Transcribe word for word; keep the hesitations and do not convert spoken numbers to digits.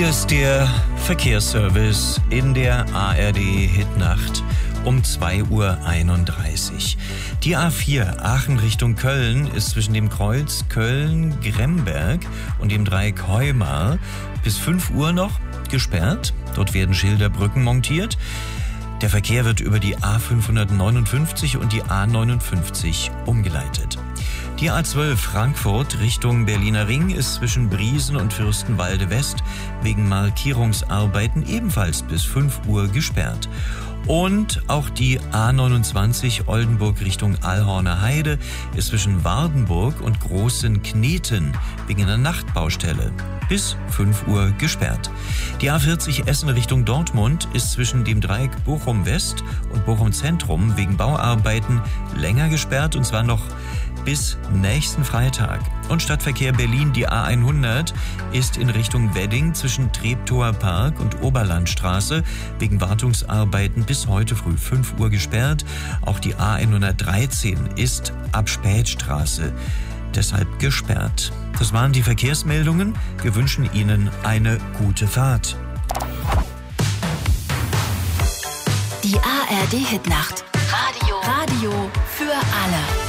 ist der Verkehrsservice in der A R D-Hitnacht um zwei Uhr einunddreißig. Die A vier Aachen Richtung Köln ist zwischen dem Kreuz Köln-Gremberg und dem Dreieck Heumar bis fünf Uhr noch gesperrt. Dort werden Schilderbrücken montiert. Der Verkehr wird über die A fünfhundertneunundfünfzig und die A neunundfünfzig umgeleitet. Die A zwölf Frankfurt Richtung Berliner Ring ist zwischen Briesen und Fürstenwalde West wegen Markierungsarbeiten ebenfalls bis fünf Uhr gesperrt. Und auch die A neunundzwanzig Oldenburg Richtung Allhorner Heide ist zwischen Wardenburg und Großen Kneten wegen einer Nachtbaustelle bis fünf Uhr gesperrt. Die A vierzig Essen Richtung Dortmund ist zwischen dem Dreieck Bochum West und Bochum Zentrum wegen Bauarbeiten länger gesperrt, und zwar noch bis nächsten Freitag. Und Stadtverkehr Berlin, die A hundert ist in Richtung Wedding zwischen Treptower Park und Oberlandstraße wegen Wartungsarbeiten bis heute früh fünf Uhr gesperrt. Auch die A hundertdreizehn ist ab Spätstraße deshalb gesperrt. Das waren die Verkehrsmeldungen. Wir wünschen Ihnen eine gute Fahrt. Die A R D-Hitnacht. Radio. Radio für alle.